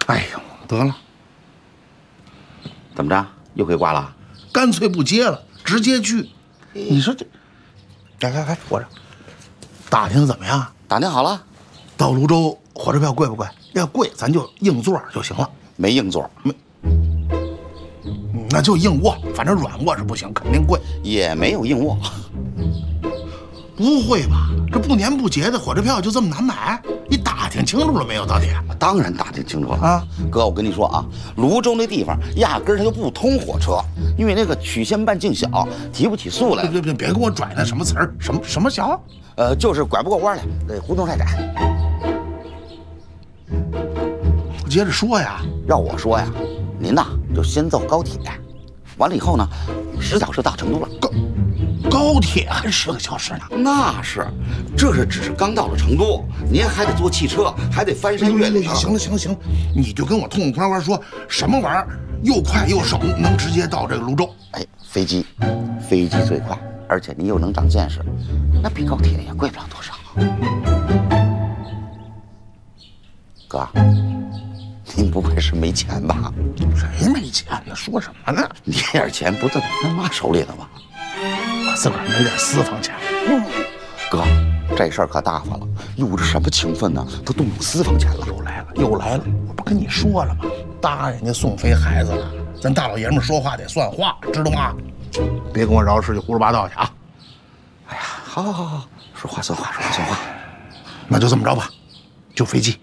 哎呦，得了， 怎么着？又给挂了？ 干脆不接了，直接去。你说这，来，我这打听怎么样？ 打听好了， 到泸州火车票贵不贵？要贵，咱就硬座就行了。 没硬座， 那就硬卧，反正软卧是不行，肯定贵。 也没有硬卧。 不会吧？这不年不节的火车票就这么难买？你打听清楚了没有，到底？ 当然打听清楚了啊， 哥，我跟你说啊，泸州那地方压根儿它就不通火车，因为那个曲线半径小，提不起速来。 别给我拽那什么词儿，什么小？ 就是拐不过弯来，胡同太窄。 接着说呀， 要我说呀，您呐就先坐高铁，完了以后呢，10小时到成都了。 高铁还10个小时呢？ 那是，这是只是刚到了成都，您还得坐汽车，还得翻山越岭。 行了，你就跟我痛痛快快说什么玩意儿，又快又省，能直接到这个泸州。 哎，飞机最快，而且您又能长见识，那比高铁也贵不了多少。哥，您不会是没钱吧？ 谁没钱呢？说什么呢？ 你这点钱不在他妈手里了吗？ 我自个儿没点私房钱。 哥，这事儿可大发了，有着什么情分呢？都动用私房钱了。 又来了！我不跟你说了吗？答应人家宋飞孩子了，咱大老爷们说话得算话，知道吗？别跟我饶市去胡说八道去啊！ 哎呀，好，说话算话。 那就这么着吧，就飞机。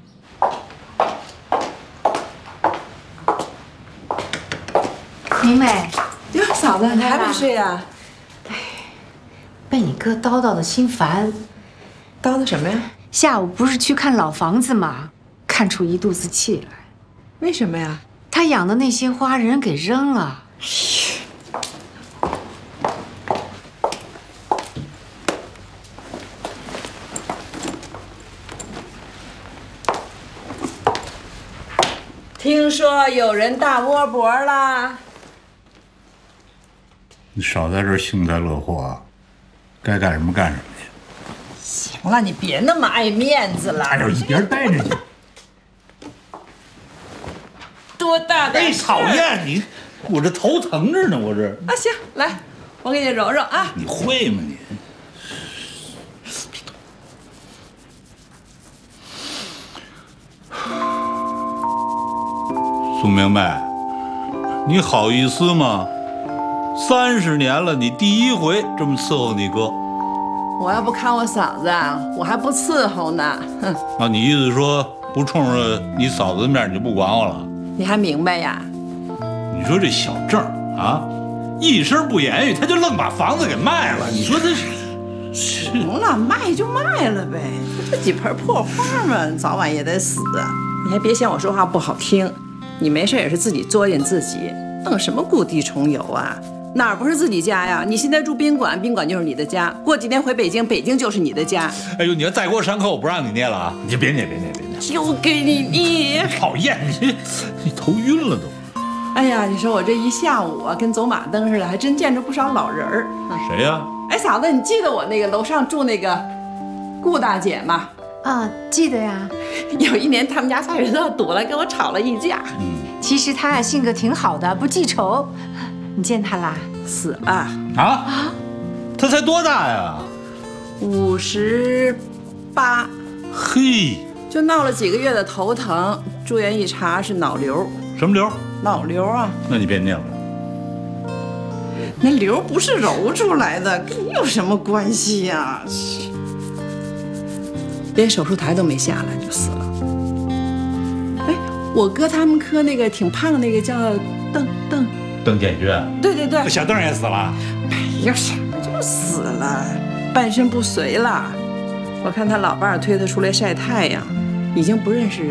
明美， 哟，嫂子，你还没睡啊？ 哎，被你哥叨叨的心烦。 叨叨什么呀？ 下午不是去看老房子吗？看出一肚子气来。 为什么呀？ 他养的那些花人给扔了。 听说有人大窝脖啦。 你少在这儿幸灾乐祸啊！该干什么干什么去。 行了，你别那么爱面子了。 哎呦，一边待着去。 多大点事？ 讨厌你，我这头疼着呢，我这。 啊，行，来，我给你揉揉啊。 你会吗你？宋明白，你好意思吗？30年了，你第一回这么伺候你哥。 我要不看我嫂子，我还不伺候呢。哼， 那你意思说不冲着你嫂子的面你就不管我了？ 你还明白呀？ 你说这小郑啊，一声不言语他就愣把房子给卖了。你说这是？ 行了，卖就卖了呗，这几盆破花嘛，早晚也得死。你还别嫌我说话不好听，你没事也是自己作践自己，弄什么故地重游啊？哪儿不是自己家呀？你现在住宾馆，宾馆就是你的家；过几天回北京，北京就是你的家。 哎呦，你要再给我上课，我不让你捏了啊！你别捏。 就给你捏。 讨厌你头晕了都。 哎呀，你说我这一下午啊，跟走马灯似的，还真见着不少老人儿。 谁呀？ 哎，嫂子，你记得我那个楼上住那个顾大姐吗？ 啊，记得呀。 有一年他们家犯人都要堵了，跟我吵了一架。 其实他呀性格挺好的，不记仇。你见他啦？ 死了啊！他才多大呀 ？58。 嘿， 就闹了几个月的头疼，住院一查是脑瘤。 什么瘤？ 脑瘤啊！ 那你别念了。 那瘤不是揉出来的，跟你有什么关系呀？连手术台都没下来就死了。哎，我哥他们科那个挺胖的那个叫邓建军。 对， 小邓也死了。 没有什么就死了，半身不遂了。我看他老伴儿推他出来晒太阳，已经不认识人。